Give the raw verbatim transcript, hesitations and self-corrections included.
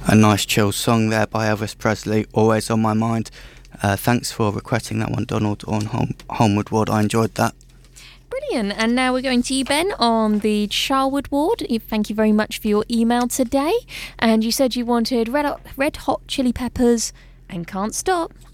A nice chill song there by Elvis Presley, always on my mind. Uh, thanks for requesting that one, Donald, on Home- Holmwood Ward. I enjoyed that. Brilliant. And now we're going to you, Ben, on the Charwood Ward. Thank you very much for your email today. And you said you wanted Red Hot, Red Hot Chili Peppers and Can't Stop.